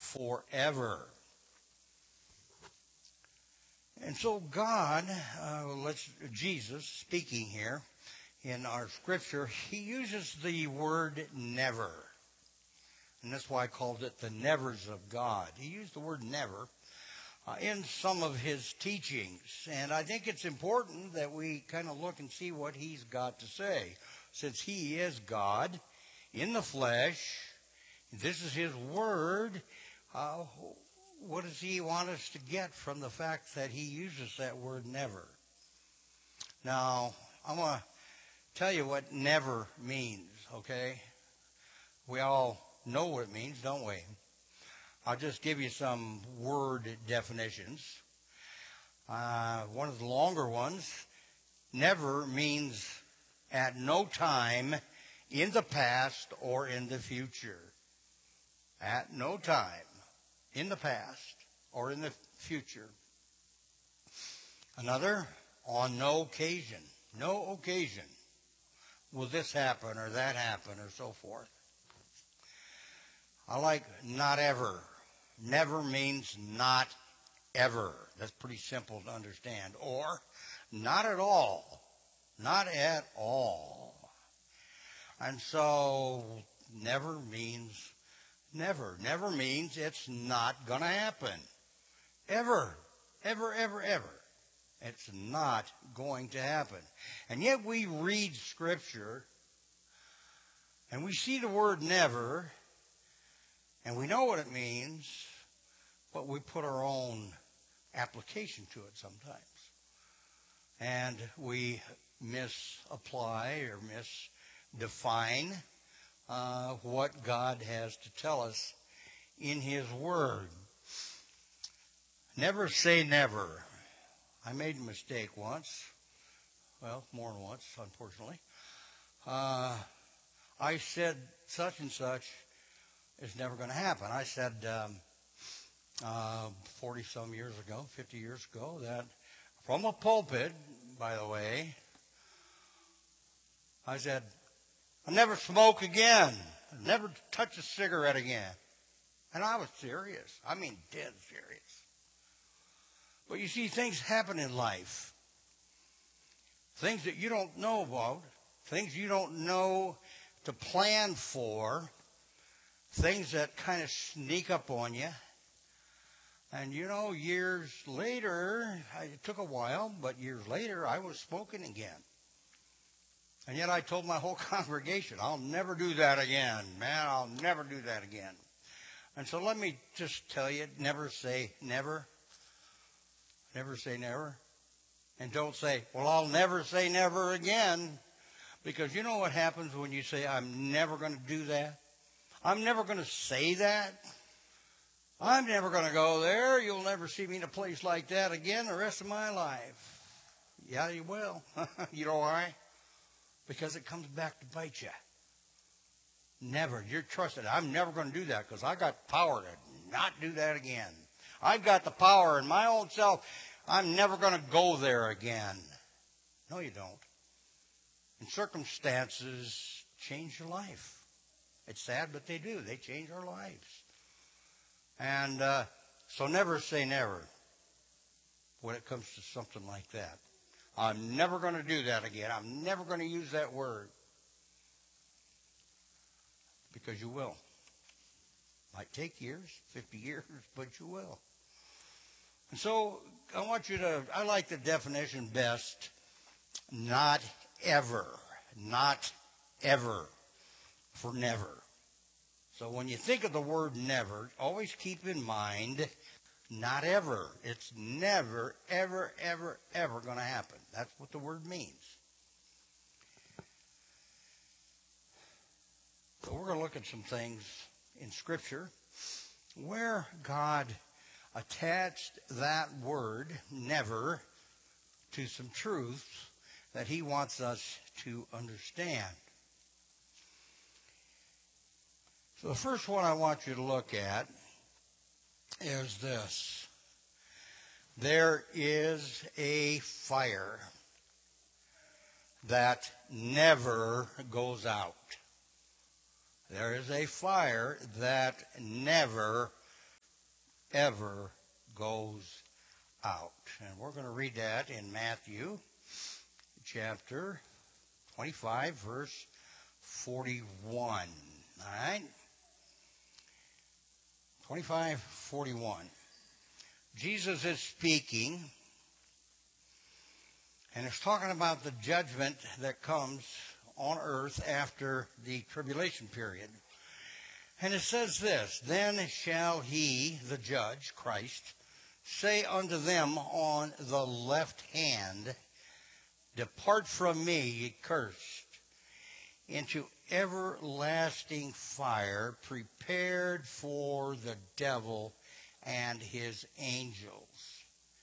forever. And so God, Jesus speaking here in our scripture, he uses the word never. And that's why I called it the nevers of God. He used the word never in some of his teachings. And I think it's important that we kind of look and see what he's got to say. Since he is God in the flesh, this is his word, what does he want us to get from the fact that he uses that word never? Now, I'm going to tell you what never means, okay? We all know what it means, don't we? I'll just give you some word definitions. One of the longer ones, never means at no time in the past or in the future. At no time in the past or in the future. Another, on no occasion. No occasion will this happen or that happen or so forth. I like not ever. Never means not ever. That's pretty simple to understand. Or not at all. Not at all. And so never means never. Never means it's not going to happen. Ever. Ever, ever, ever. It's not going to happen. And yet we read Scripture and we see the word never and we know what it means, but we put our own application to it sometimes. And we misapply or misdefine what God has to tell us in his word. Never say never. I made a mistake once. Well, more than once, unfortunately. I said such and such is never going to happen. I said 40-some years ago, 50 years ago, that from a pulpit, by the way, I said, I'll never smoke again. I'll never touch a cigarette again. And I was serious. I mean, dead serious. But you see, things happen in life. Things that you don't know about. Things you don't know to plan for. Things that kind of sneak up on you. And you know, years later, it took a while, but years later, I was smoking again. And yet I told my whole congregation, I'll never do that again. Man, I'll never do that again. And so let me just tell you, never say never. Never say never. And don't say, well, I'll never say never again. Because you know what happens when you say, I'm never going to do that? I'm never going to say that. I'm never going to go there. You'll never see me in a place like that again the rest of my life. Yeah, you will. You know why? Because it comes back to bite you. Never. You're trusted. I'm never going to do that because I got power to not do that again. I've got the power in my own self. I'm never going to go there again. No, you don't. And circumstances change your life. It's sad, but they do. They change our lives. And so never say never when it comes to something like that. I'm never going to do that again. I'm never going to use that word. Because you will. Might take years, 50 years, but you will. And so I want you to, I like the definition best, not ever. Not ever for never. So when you think of the word never, always keep in mind, not ever. It's never, ever, ever, ever going to happen. That's what the word means. So we're going to look at some things in Scripture where God attached that word, never, to some truths that he wants us to understand. So the first one I want you to look at is this. There is a fire that never goes out. There is a fire that never ever goes out. And we're going to read that in Matthew chapter 25, verse 41. All right? 25:41. Jesus is speaking, and it's talking about the judgment that comes on earth after the tribulation period. And it says this, "Then shall he, the judge, Christ, say unto them on the left hand, Depart from me, ye cursed, into everlasting fire, prepared for the devil and his angels."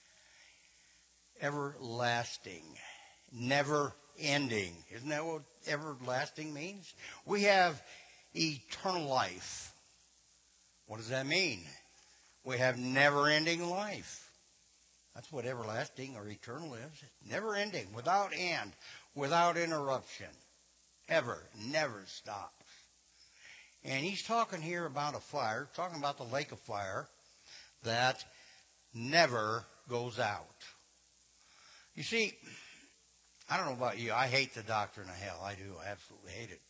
Everlasting, never ending. Isn't that what everlasting means? We have eternal life. What does that mean? We have never-ending life. That's what everlasting or eternal is. Never-ending, without end, without interruption. Ever, never stops. And he's talking here about a fire, talking about the lake of fire that never goes out. You see, I don't know about you, I hate the doctrine of hell. I do, I absolutely hate it.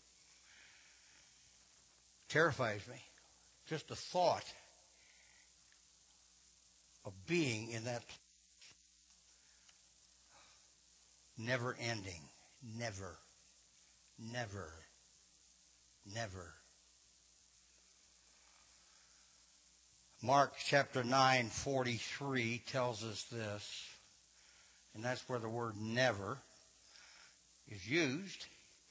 Terrifies me. Just the thought of being in that never ending. Never. Never. Never. Mark chapter 9:43 tells us this, and that's where the word never is used.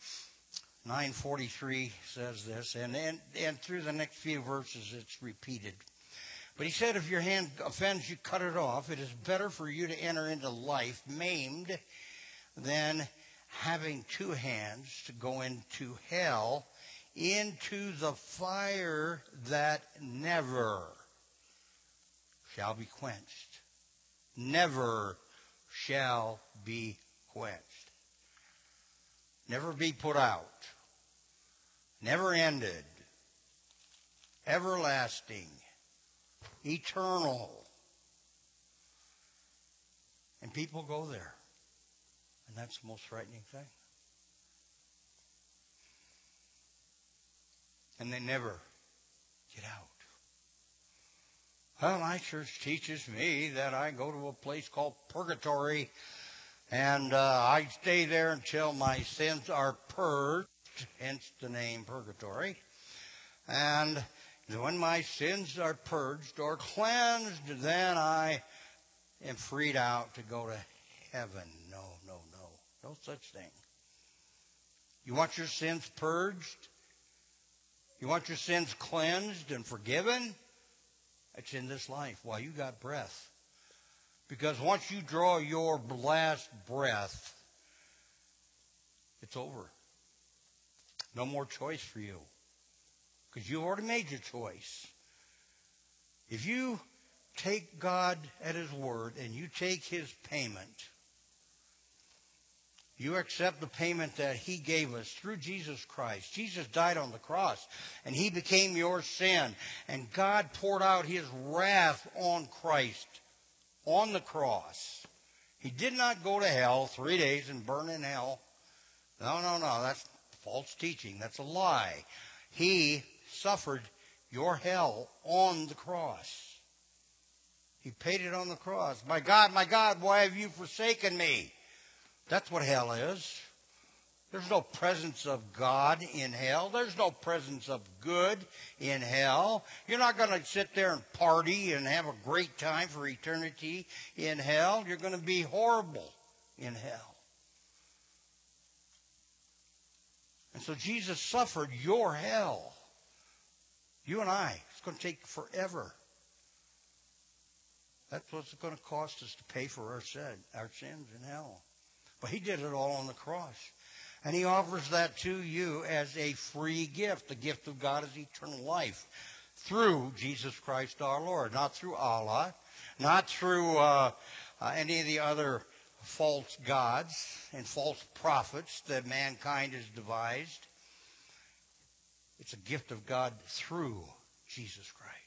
9:43 says this, and through the next few verses it's repeated. But he said, if your hand offends you, cut it off. It is better for you to enter into life maimed than having two hands to go into hell, into the fire that never shall be quenched. Never shall be quenched. Never be put out. Never ended. Everlasting. Eternal. And people go there. And that's the most frightening thing. And they never get out. Well, my church teaches me that I go to a place called purgatory, and I stay there until my sins are purged, hence the name purgatory. And when my sins are purged or cleansed, then I am freed out to go to heaven. No, no, no. No such thing. You want your sins purged? You want your sins cleansed and forgiven? It's in this life while you got breath. Because once you draw your last breath, it's over. No more choice for you. Because you've already made your choice. If you take God at His word and you take His payment, you accept the payment that He gave us through Jesus Christ. Jesus died on the cross, and He became your sin. And God poured out His wrath on Christ on the cross. He did not go to hell 3 days and burn in hell. No, no, no. That's false teaching. That's a lie. He suffered your hell on the cross. He paid it on the cross. My God, why have you forsaken me? That's what hell is. There's no presence of God in hell. There's no presence of good in hell. You're not going to sit there and party and have a great time for eternity in hell. You're going to be horrible in hell. And so Jesus suffered your hell. You and I. It's going to take forever. That's what it's going to cost us to pay for our sins in hell. But He did it all on the cross. And He offers that to you as a free gift. The gift of God is eternal life through Jesus Christ our Lord. Not through Allah. Not through any of the other false gods and false prophets that mankind has devised. It's a gift of God through Jesus Christ.